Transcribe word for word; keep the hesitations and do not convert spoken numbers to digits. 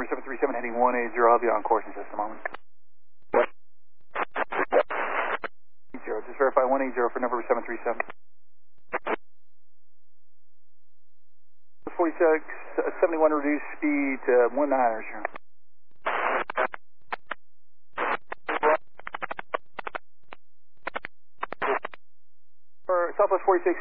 seven three seven heading one eighty, I'll be on course in just a moment. Zero. Just verify one eighty for number seven three seven. forty-six seventy-one reduced speed to one niner, sure. For Southwest forty-six